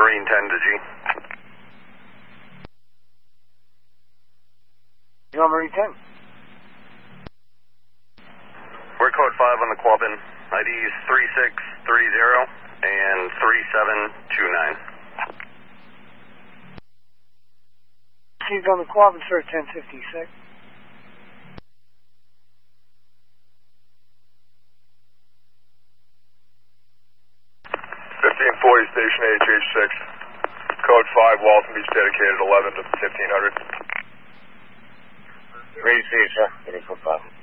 Marine 10 to G. You on Marine 10? We're code 5 on the Quabbin. ID is 3630 and 3729. He's on the Quabbin, sir, 1056. 1540, station AHH6. Code 5, Walton Beach dedicated 11 to 1500. Ready to see you, sir. 84 5.